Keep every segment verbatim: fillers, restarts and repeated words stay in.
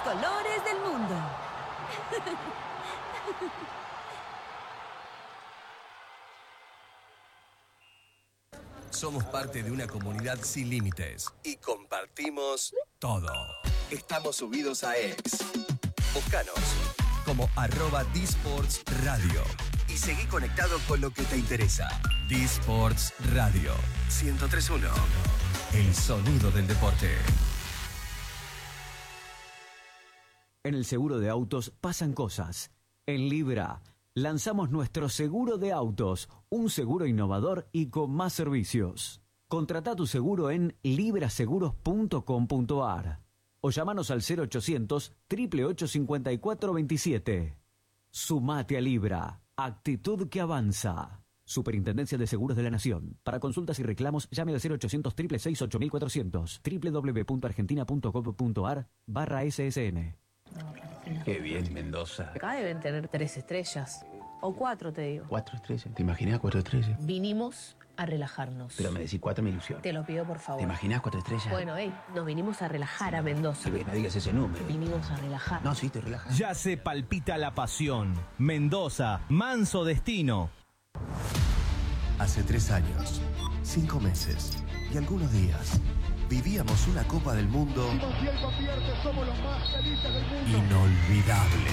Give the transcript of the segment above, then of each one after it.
colores del mundo. Somos parte de una comunidad sin límites y compartimos todo. Estamos subidos a X. Búscanos como arroba D-Sports Radio y seguí conectado con lo que te interesa. D-Sports Radio ciento tres punto uno. El sonido del deporte. En el seguro de autos pasan cosas. En Libra lanzamos nuestro seguro de autos, un seguro innovador y con más servicios. Contrata tu seguro en libraseguros punto com punto a r o llámanos al cero ochocientos, ocho ocho ocho, cinco cuatro dos siete. Sumate a Libra, actitud que avanza. Superintendencia de Seguros de la Nación. Para consultas y reclamos, llame al cero ochocientos, seis seis seis, ocho cuatro cero cero, doble u doble u doble u punto argentina punto gov punto a r barra S S N. Qué bien, Mendoza. Acá deben tener tres estrellas. O cuatro, te digo. Cuatro estrellas. ¿Te imaginas cuatro estrellas? Vinimos a relajarnos. Pero me decís cuatro me ilusiona. Te lo pido, por favor. ¿Te imaginas cuatro estrellas? Bueno, hey, nos vinimos a relajar a Mendoza. Que no digas ese número. Vinimos a relajar. No, sí, te relajas. Ya se palpita la pasión. Mendoza, manso destino. Hace tres años, cinco meses y algunos días, vivíamos una Copa del Mundo inolvidable.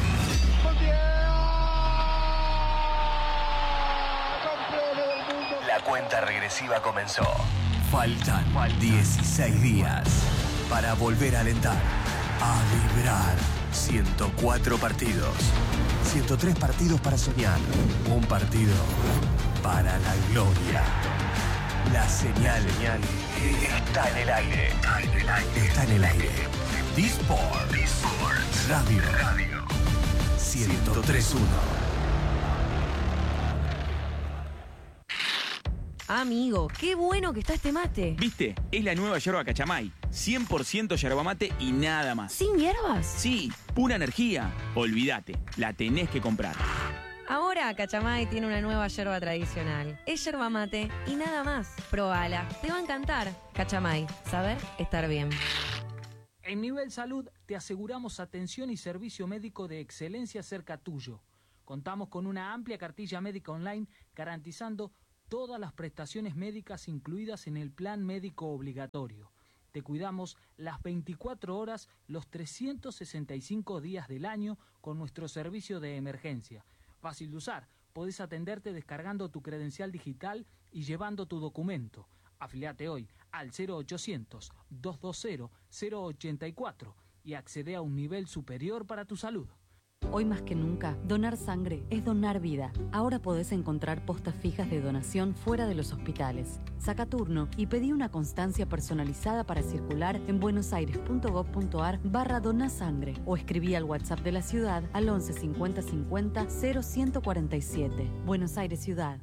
La cuenta regresiva comenzó. Faltan dieciséis días para volver a alentar, a vibrar. ciento cuatro partidos, ciento tres partidos para soñar, un partido para la gloria. La señal está en el aire. Está en el aire. Está en el aire. D-Sports Radio. Radio. ciento tres punto uno. Amigo, qué bueno que está este mate. ¿Viste? Es la nueva yerba Cachamay. cien por ciento yerba mate y nada más. ¿Sin hierbas? Sí, pura energía. Olvídate, la tenés que comprar. Ahora Cachamay tiene una nueva yerba tradicional. Es yerba mate y nada más. Probala, te va a encantar. Cachamay, saber estar bien. En Nivel Salud te aseguramos atención y servicio médico de excelencia cerca tuyo. Contamos con una amplia cartilla médica online garantizando todas las prestaciones médicas incluidas en el plan médico obligatorio. Te cuidamos las veinticuatro horas, los trescientos sesenta y cinco días del año con nuestro servicio de emergencia. Fácil de usar, podés atenderte descargando tu credencial digital y llevando tu documento. Afiliate hoy al cero ochocientos, doscientos veinte, cero ochenta y cuatro y accede a un nivel superior para tu salud. Hoy más que nunca, donar sangre es donar vida. Ahora podés encontrar postas fijas de donación fuera de los hospitales. Saca turno y pedí una constancia personalizada para circular en buenosaires.gov.ar barra donasangre o escribí al WhatsApp de la ciudad al once cincuenta cincuenta cero ciento cuarenta y siete. Buenos Aires Ciudad.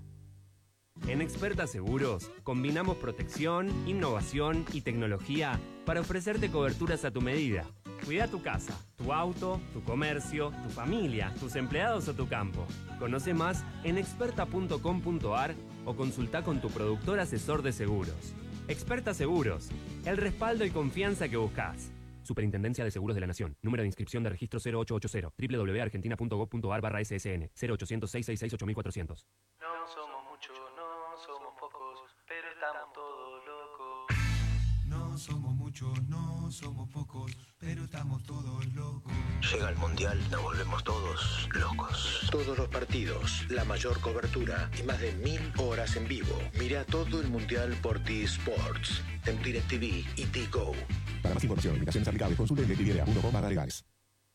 En Experta Seguros combinamos protección, innovación y tecnología para ofrecerte coberturas a tu medida. Cuida tu casa, tu auto, tu comercio, tu familia, tus empleados o tu campo. Conoce más en experta punto com punto a r o consulta con tu productor asesor de seguros. Experta Seguros, el respaldo y confianza que buscas. Superintendencia de Seguros de la Nación. Número de inscripción de registro cero ocho ocho cero. doble u doble u doble u punto argentina punto gov punto a r barra S S N. cero ochocientos, seiscientos sesenta y seis, ocho mil cuatrocientos. No somos muchos, no somos pocos, pero estamos todos locos. No somos muchos, no somos pocos, pero estamos todos locos. Llega el Mundial, nos volvemos todos locos. Todos los partidos, la mayor cobertura y más de mil horas en vivo. Mira todo el Mundial por T-Sports, en DirecTV y T-Go. Para más información, limitaciones aplicables, consulte en directv punto com barra legales.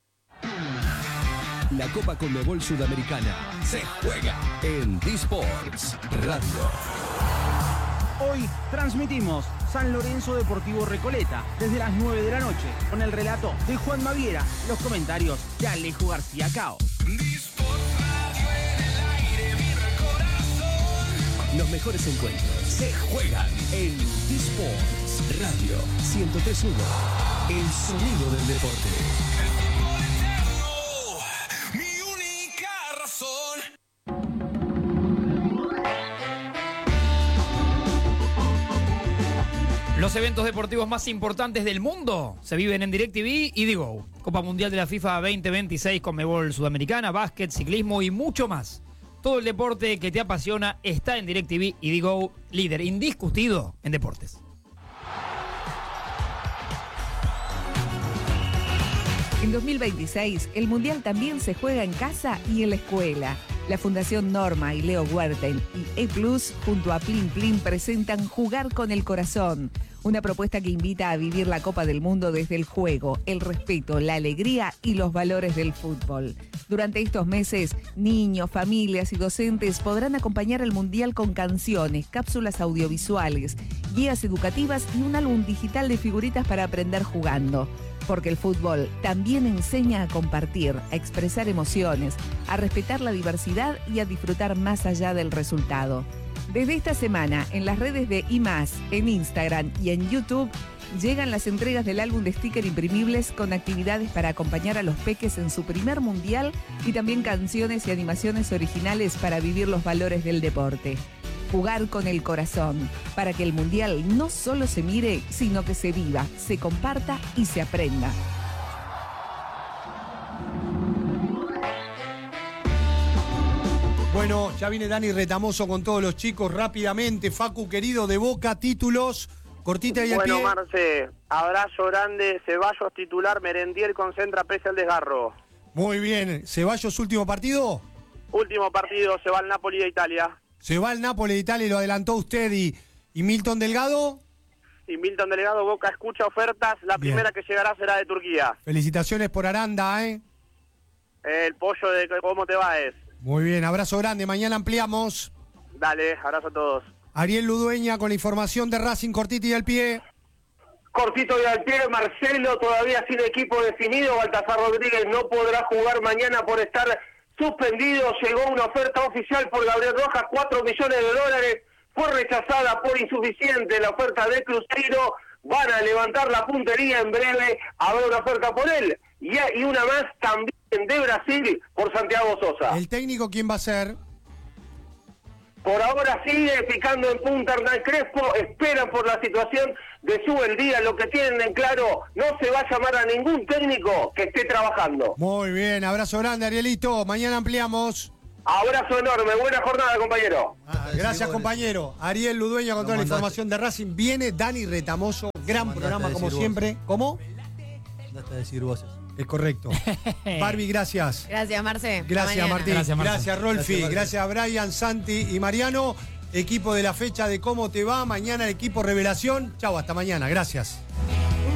La Copa Conmebol Sudamericana se juega en D-Sports Radio. Hoy transmitimos San Lorenzo Deportivo Recoleta desde las nueve de la noche con el relato de Juan Maviera, los comentarios de Alejo García Cao. Los mejores encuentros se juegan en D-Sports Radio ciento tres punto uno. El sonido del deporte. Mi única razón. Los eventos deportivos más importantes del mundo se viven en DirecTV y Digo. Copa Mundial de la FIFA veinte veintiséis, Conmebol Sudamericana, básquet, ciclismo y mucho más. Todo el deporte que te apasiona está en DirecTV y Digo, líder indiscutido en deportes. En dos mil veintiséis, el Mundial también se juega en casa y en la escuela. La Fundación Norma y Leo Huerten y E Plus, junto a Plin Plin, presentan Jugar con el Corazón, una propuesta que invita a vivir la Copa del Mundo desde el juego, el respeto, la alegría y los valores del fútbol. Durante estos meses, niños, familias y docentes podrán acompañar al Mundial con canciones, cápsulas audiovisuales, guías educativas y un álbum digital de figuritas para aprender jugando. Porque el fútbol también enseña a compartir, a expresar emociones, a respetar la diversidad y a disfrutar más allá del resultado. Desde esta semana, en las redes de I más, en Instagram y en YouTube, llegan las entregas del álbum de sticker imprimibles con actividades para acompañar a los peques en su primer mundial y también canciones y animaciones originales para vivir los valores del deporte. Jugar con el corazón, para que el Mundial no solo se mire, sino que se viva, se comparta y se aprenda. Bueno, ya viene Dani Retamoso con todos los chicos rápidamente. Facu, querido, de Boca, títulos, cortita y al pie. Bueno, Marce, abrazo grande, Ceballos titular, Merendier concentra pese al desgarro. Muy bien, Ceballos, último partido. Último partido, se va al Napoli de Italia. Se va al Napoli de Italia y lo adelantó usted. ¿Y, y Milton Delgado? Y Milton Delgado, Boca escucha ofertas, la Bien. primera que llegará será de Turquía. Felicitaciones por Aranda, ¿eh? El pollo de ¿cómo te va? Es. Muy bien, abrazo grande. Mañana ampliamos. Dale, abrazo a todos. Ariel Ludueña con la información de Racing, cortita y al pie. Cortito y al pie, Marcelo todavía sin equipo definido. Baltasar Rodríguez no podrá jugar mañana por estar suspendido. Llegó una oferta oficial por Gabriel Rojas, cuatro millones de dólares. Fue rechazada por insuficiente la oferta de Cruzeiro. Van a levantar la puntería en breve. Habrá una oferta por él. Y, y una más también de Brasil por Santiago Sosa. ¿El técnico quién va a ser? Por ahora sigue picando en punta Hernán Crespo. Esperan por la situación de su el día. Lo que tienen en claro, no se va a llamar a ningún técnico que esté trabajando. Muy bien, abrazo grande, Arielito. Mañana ampliamos. Abrazo enorme, buena jornada, compañero. Ah, gracias, compañero. Ariel Ludueña con toda la información de Racing. Viene Dani Retamoso, gran programa como siempre. ¿Cómo? Mandaste a decir voces. Es correcto. Barbie, gracias. Gracias, Marce. Gracias, Martín. Gracias, Marce. Gracias, Rolfi. Gracias, Gracias, Brian, Santi y Mariano. Equipo de la fecha de cómo te va. Mañana el equipo revelación. Chau, hasta mañana. Gracias.